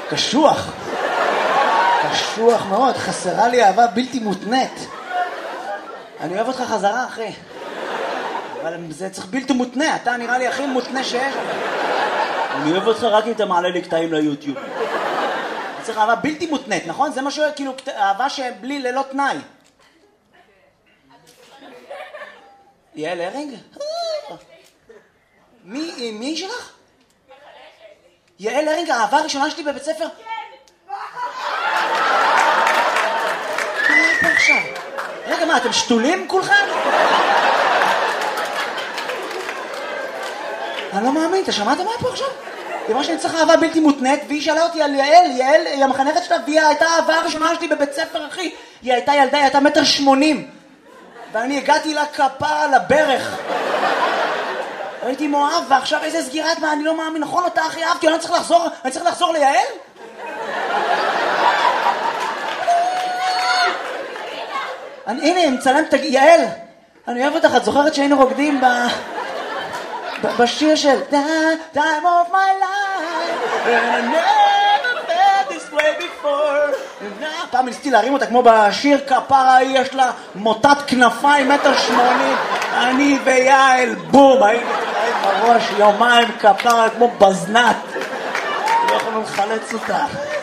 קשוח. קשוח מאוד, חסרה לי אהבה בלתי מותנית. אני אוהב אותך חזרה, אחי. אבל זה צריך בלתי מותנה, אתה נראה לי הכי מותנה שיש. אני אוהב אותך רק אם אתה מעלה לי קטעים ליוטיוב. צריך אהבה בלתי מותנית, נכון? זה משהו, כאילו, אהבה שבלי ללא תנאי. יעל הרינג? מי שלך? יעל הרינג, האהבה הראשונה שלי בבית ספר? מה עכשיו? רגע, מה, אתם שתולים כולכם? אני לא מאמין, אתה שמעת מה פה עכשיו? היא אמרה שאני צריך אהבה בלתי מותנית, והיא שאלה אותי על יעל, יעל היא המחנכת שלה, והיא הייתה האהבה הראשונה שלי בבית ספר, אחי. היא הייתה ילדה, היא הייתה 1.80 מטר. ואני הגעתי לה כפה על הברך. הייתי מואב, ועכשיו איזה סגירת מה, אני לא מאמין, נכון אותה הכי אהבתי, אני צריך לחזור ליעל? הנה, מצלם את יעל. אני אוהב אותך, את זוכרת שהיינו רוקדים בשיר של Time of my life and I never felt this way before. פעם ניסיתי להרים אותה כמו בשיר כפרה, יש לה מוטת כנפיים 1.80 מטר. אני ויעל, בום, היינו בראש יומיים כפרה כמו בזנת. לא יכולנו לחלץ אותה.